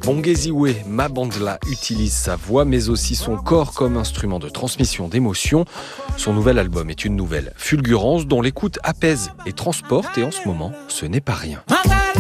Bongeziwe Mabandla utilise sa voix mais aussi son corps comme instrument de transmission d'émotions. Son nouvel album est une nouvelle fulgurance dont l'écoute apaise et transporte, et en ce moment, ce n'est pas rien.